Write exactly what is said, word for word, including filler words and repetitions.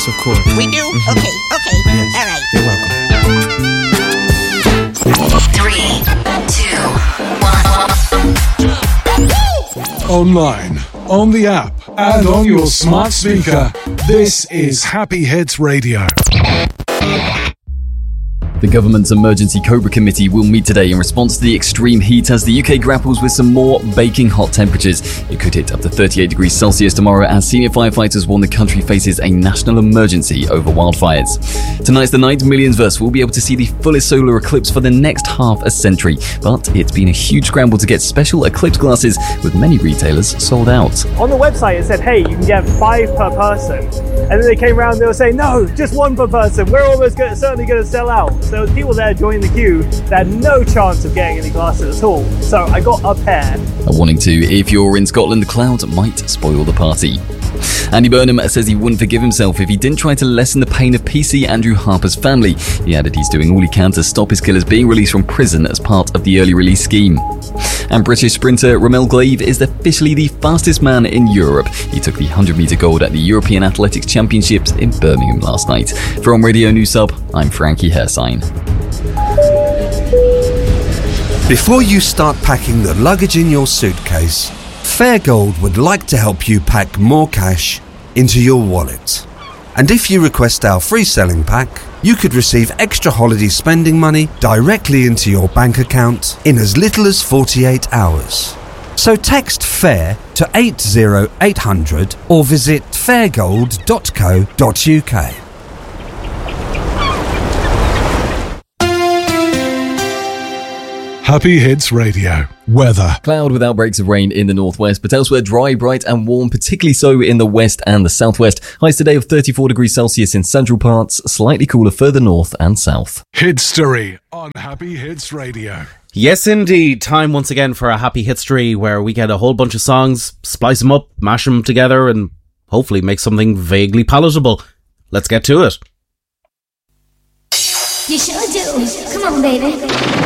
Yes, of course. We do? Mm-hmm. Okay, okay. Yes. All right. You're welcome. Three, two, one. Online, on the app, and on your smart speaker. This is Happy Hits Radio. The government's Emergency Cobra Committee will meet today in response to the extreme heat as the U K grapples with some more baking hot temperatures. It could hit up to thirty-eight degrees Celsius tomorrow as senior firefighters warn the country faces a national emergency over wildfires. Tonight's the night millions of us will be able to see the fullest solar eclipse for the next half a century. But it's been a huge scramble to get special eclipse glasses, with many retailers sold out. On the website it said, hey, you can get five per person. And then they came around and they were saying, no, just one per person. We're almost gonna, certainly going to sell out. So there was people there joining the queue that had no chance of getting any glasses at all. So I got a pair. A warning too, if you're in Scotland, the clouds might spoil the party. Andy Burnham says he wouldn't forgive himself if he didn't try to lessen the pain of P C Andrew Harper's family. He added he's doing all he can to stop his killers being released from prison as part of the early release scheme. And British sprinter Ramel Glave is officially the fastest man in Europe. He took the one hundred metre gold at the European Athletics Championships in Birmingham last night. From Radio News Sub, I'm Frankie Hersign. Before you start packing the luggage in your suitcase, Fairgold would like to help you pack more cash into your wallet. And if you request our free selling pack, you could receive extra holiday spending money directly into your bank account in as little as forty-eight hours. So text FAIR to eight zero eight hundred or visit fairgold dot co dot uk. Happy Hits Radio. Weather. Cloud with outbreaks of rain in the northwest, but elsewhere dry, bright and warm, particularly so in the west and the southwest. Highs today of thirty-four degrees Celsius in central parts, slightly cooler further north and south. Hitstory on Happy Hits Radio. Yes, indeed. Time once again for a Happy Hitstory, where we get a whole bunch of songs, splice them up, mash them together, and hopefully make something vaguely palatable. Let's get to it. You sure do. Come on, baby.